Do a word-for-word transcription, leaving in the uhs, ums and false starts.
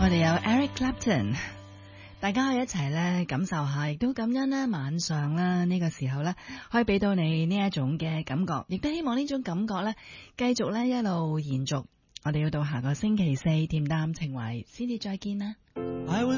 我哋有 Eric Clapton， 大家可以一齊咧感受下，亦都感恩咧晚上啦呢個時候咧可以俾到你呢一種嘅感覺，亦都希望呢種感覺咧繼續咧一路延續。我哋要到下個星期四恬淡情懷先至再見啦。